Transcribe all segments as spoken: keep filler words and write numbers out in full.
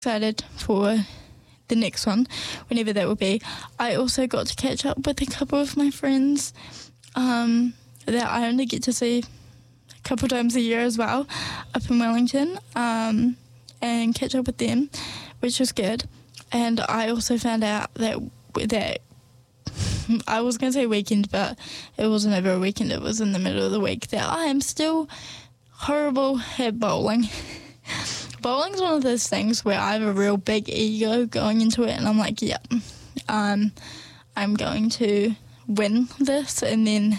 excited for the next one, whenever that will be. I also got to catch up with a couple of my friends um, that I only get to see a couple times a year as well, up in Wellington, um, and catch up with them, which was good. And I also found out that that I was going to say weekend, but it wasn't over a weekend, it was in the middle of the week, that I am still horrible at bowling. Bowling's one of those things where I have a real big ego going into it, and I'm like, yeah, um, I'm going to win this, and then,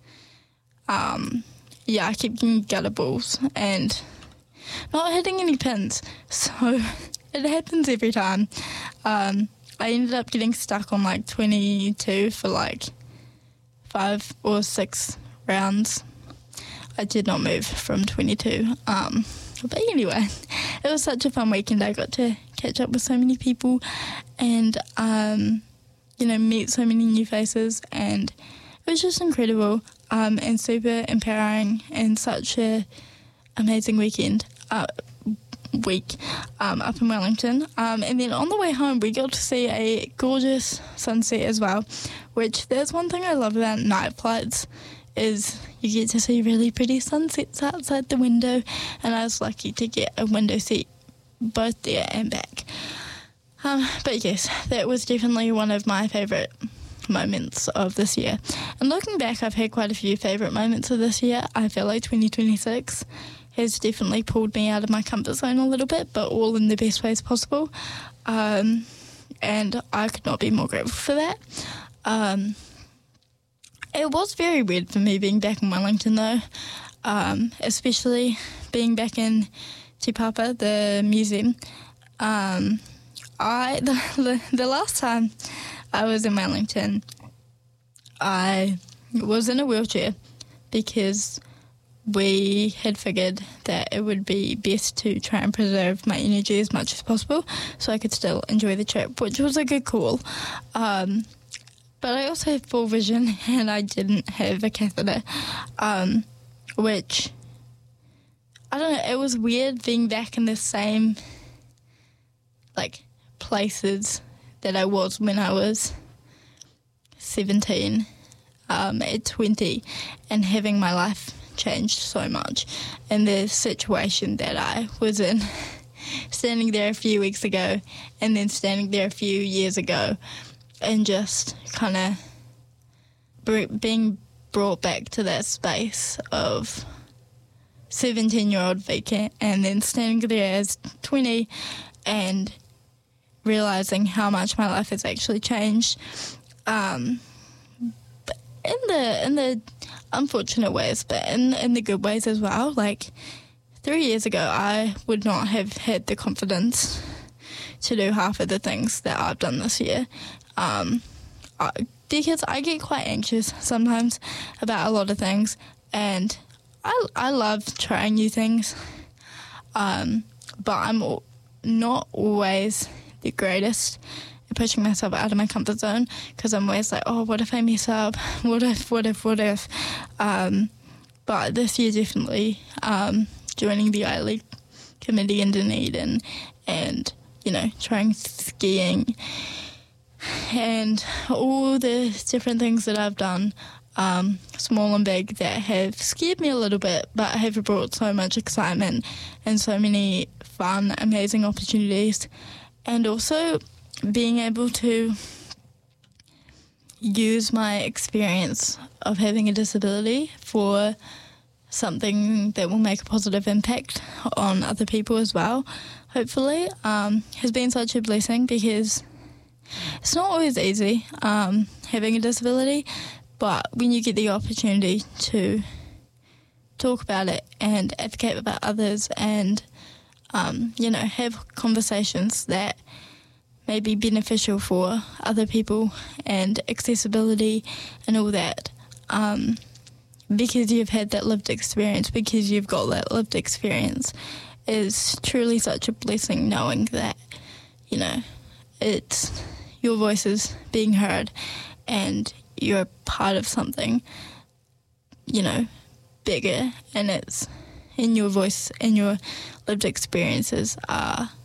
um, yeah, I keep getting gutter balls and not hitting any pins, so it happens every time. Um, I ended up getting stuck on like twenty-two for like five or six rounds. I did not move from twenty-two. Um, but anyway, it was such a fun weekend. I got to catch up with so many people and, um, you know, meet so many new faces, and it was just incredible um, and super empowering, and such a amazing weekend. Uh, week um, up in Wellington, um, and then on the way home we got to see a gorgeous sunset as well, which there's one thing I love about night flights, is you get to see really pretty sunsets outside the window, and I was lucky to get a window seat both there and back. Um, but yes, that was definitely one of my favourite moments of this year, and looking back I've had quite a few favourite moments of this year. I feel like twenty twenty-six has definitely pulled me out of my comfort zone a little bit, but all in the best ways possible. Um, and I could not be more grateful for that. Um, it was very weird for me being back in Wellington though, um, especially being back in Te Papa, the museum. Um, I the, the, the last time I was in Wellington, I was in a wheelchair because we had figured that it would be best to try and preserve my energy as much as possible so I could still enjoy the trip, which was a good call. Um, but I also have full vision, and I didn't have a catheter, um, which, I don't know, it was weird being back in the same, like, places that I was when I was seventeen, um, at twenty, and having my life changed so much, and the situation that I was in, standing there a few weeks ago and then standing there a few years ago, and just kind of br- being brought back to that space of seventeen-year-old Vika, and then standing there as twenty and realising how much my life has actually changed, um, in the in the unfortunate ways, but in, in the good ways as well. Like, three years ago, I would not have had the confidence to do half of the things that I've done this year, um, I, because I get quite anxious sometimes about a lot of things, and I, I love trying new things, um, but I'm not always the greatest at pushing myself out of my comfort zone, because I'm always like, oh, what if I mess up? What if, what if, what if? Um, but this year, definitely um, joining the I-League committee in Dunedin, and, you know, trying skiing and all the different things that I've done, um, small and big, that have scared me a little bit, but have brought so much excitement and so many fun, amazing opportunities. And also being able to use my experience of having a disability for something that will make a positive impact on other people as well, hopefully, um, has been such a blessing, because it's not always easy um, having a disability, but when you get the opportunity to talk about it and advocate about others, and um, you know, have conversations that may be beneficial for other people, and accessibility and all that, um, because you've had that lived experience, because you've got that lived experience, is truly such a blessing, knowing that, you know, it's your voice is being heard and you're part of something, you know, bigger, and it's in your voice and your lived experiences are